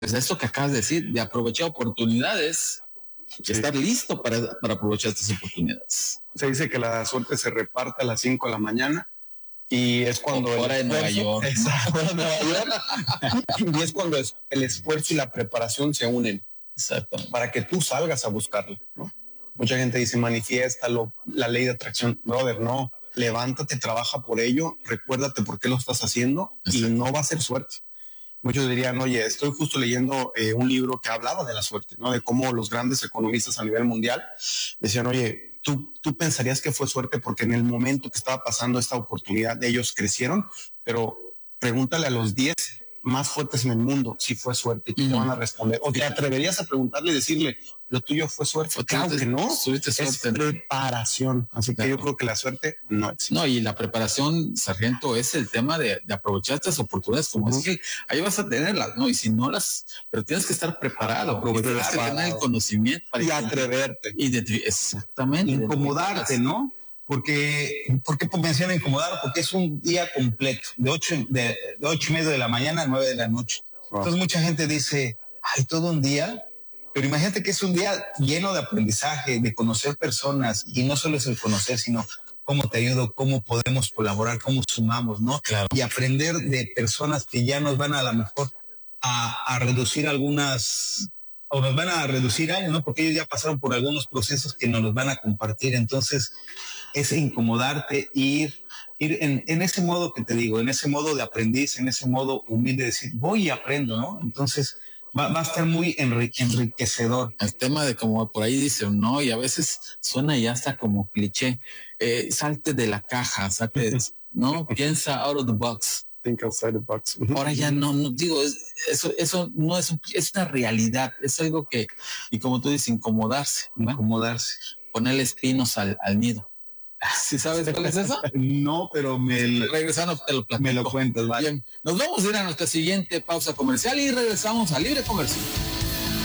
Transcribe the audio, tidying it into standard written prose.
pues esto que acabas de decir, de aprovechar oportunidades, estar listo para aprovechar estas oportunidades. Se dice que la suerte se reparte a las 5 de la mañana y es cuando hora de Nueva York. Exacto, hora de Nueva York. Y es cuando el esfuerzo y la preparación se unen. Exacto. Para que tú salgas a buscarlo, ¿no? Mucha gente dice, manifiéstalo, la ley de atracción. Brother, no. Levántate, trabaja por ello, recuérdate por qué lo estás haciendo. Exacto. Y no va a ser suerte. Muchos dirían, oye, estoy justo leyendo un libro que hablaba de la suerte, ¿no? De cómo los grandes economistas a nivel mundial decían, oye, tú pensarías que fue suerte porque en el momento que estaba pasando esta oportunidad ellos crecieron, pero pregúntale a los 10 más fuertes en el mundo si fue suerte, y te van a responder. O te atreverías a preguntarle y decirle, lo tuyo fue suerte. Claro que no, es preparación. Así que yo creo que la suerte no existe. No, y la preparación, sargento, es el tema de aprovechar estas oportunidades, como es que ahí vas a tenerlas, ¿no? Y si no las, pero tienes que estar preparado, tienes que tener el conocimiento para y atreverte. Exactamente. Incomodarte, ¿no? ¿Por qué menciona incomodar? Porque es un día completo, de 8:30 de la mañana a 9 de la noche. Entonces mucha gente dice, ay, todo un día, pero imagínate que es un día lleno de aprendizaje, de conocer personas, y no solo es el conocer, sino cómo te ayudo, cómo podemos colaborar, cómo sumamos, ¿no? Claro. Y aprender de personas que ya nos van a lo mejor a reducir algunas, o nos van a reducir años, ¿no? Porque ellos ya pasaron por algunos procesos que nos los van a compartir. Entonces, es incomodarte, ir en ese modo que te digo, en ese modo de aprendiz, en ese modo humilde de decir, voy y aprendo, ¿no? Entonces va a estar muy enriquecedor. El tema de como por ahí dicen, ¿no? Y a veces suena ya hasta como cliché, salte de la caja, ¿no? Piensa out of the box. Think outside the box. Ahora ya no digo, eso no es una realidad, es algo que, y como tú dices, incomodarse, ¿no? Acomodarse. Ponerle espinos al nido. ¿Sí sabes cuál es eso? No, pero regresando te lo platico. Me lo cuentas, ¿vale? Bien, nos vamos a ir a nuestra siguiente pausa comercial y regresamos a Libre Comercio.